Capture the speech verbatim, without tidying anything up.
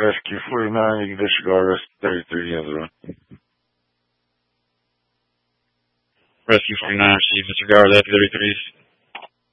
Rescue forty-nine, you can disregard Rescue thirty-three, you have the run. Rescue forty-nine, receive disregard, Rescue thirty-three.